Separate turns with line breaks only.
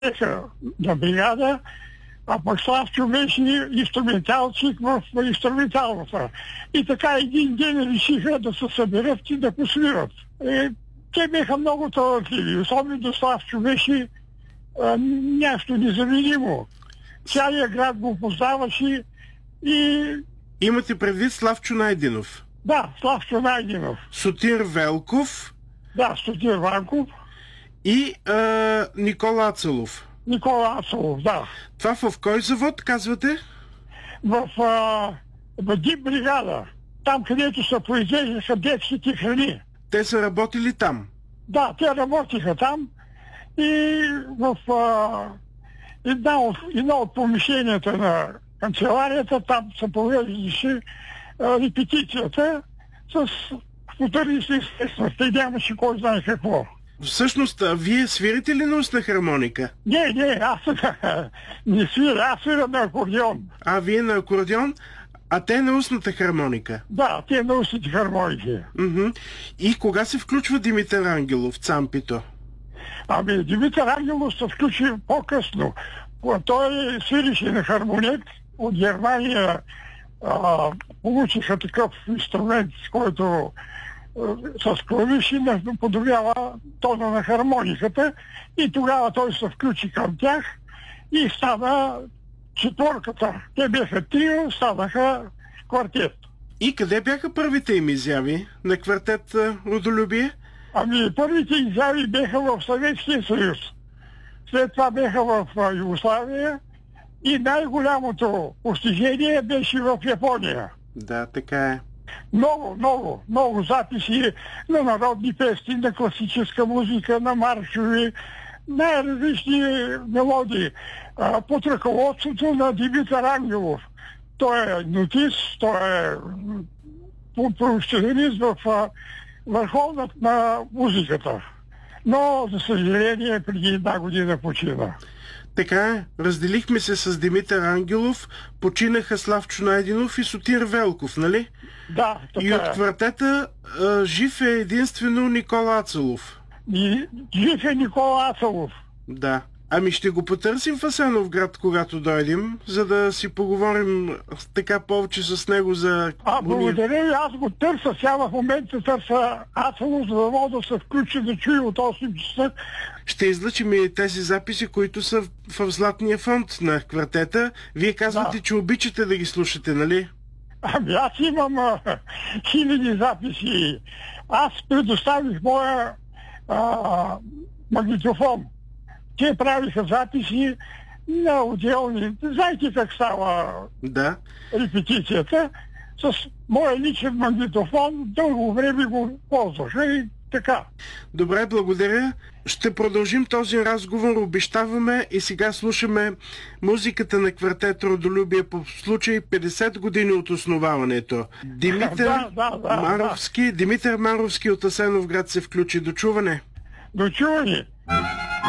на бригада, а пък Славчо беше инструменталчик в инструменталната. И така един ден решиха да се съберат и да посвират. Те бяха много талантливи, особено Славчо беше нещо незаменимо. Цялият град го познаваше и...
Имате предвид Славчо Найденов?
Да, Славчо Найденов.
Сотир Велков?
Да, Сотир Ванков.
И Никола Ацелов?
Никола Ацелов, да.
Това в кой завод, казвате?
В Дип бригада. Там, където се произвеждаха детските храни.
Те са работили там?
Да, те работиха там и в едно от помещенията на канцеларията, там се провеждаше репетицията с футуристи, естествено. Те нямаше кой знае какво.
Всъщност, вие свирите ли на устна хармоника?
Не, аз не свиря, аз свиря на акордеон.
Вие на акордеон, а те на устната хармоника?
Да, те на устните хармоники.
И кога се включва Димитър Ангелов, Цампито?
Димитър Ангелов се включи по-късно. Той свирише на хармонет. От Германия получиха такъв инструмент, с който с клавиши подобрява тона на хармониката и тогава той се включи към тях и стана четворката. Те бяха трио, станаха квартет.
И къде бяха първите им изяви на квартет Родолюбие?
Първите изяви бяха в Съветския съюз. След това бяха в Югославия и най-голямото постижение беше в Япония.
Да, така е.
Много записи на народни песни, на класическа музика, на маршови, най-различни мелодии. Под ръководството на Димитър Ангелов. Той е нотист, той е професионалист в върховната на музиката. Но, за съжаление, преди една година почина.
Така е. Разделихме се с Димитър Ангелов, починаха Славчо Найденов и Сотир Велков, нали?
Да, така
и от квартета жив е единствено Никола Ацелов.
Жив е Никола Ацелов.
Да. Ще го потърсим в Асеновград, когато дойдем, за да си поговорим така повече с него за...
Благодаря ви, аз го търся. Сега в момента търся Ацелов, за да мога да се включи да чуя от 8 часа.
Ще излъчим и тези записи, които са в Златния фонд на квартета. Вие казвате, че обичате да ги слушате, нали?
Аз имам хиляди записи. Аз предоставих моя магнитофон. Те правиха записи на отделни... Знаете как става репетицията? С моя личен магнитофон дълго време го ползваха и така.
Добре, благодаря. Ще продължим този разговор, обещаваме, и сега слушаме музиката на квартет Родолюбие по случай 50 години от основаването. Димитър Маровски от Асеновград се включи. До чуване.
До чуване.